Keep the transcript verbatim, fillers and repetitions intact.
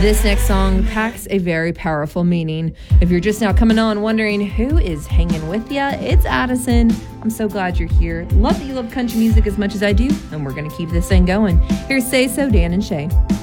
This next song packs a very powerful meaning. If you're just now coming on wondering who is hanging with ya, it's Addison. I'm so glad you're here. Love that you love country music as much as I do, and we're going to keep this thing going. Here's Say So, Dan and Shay.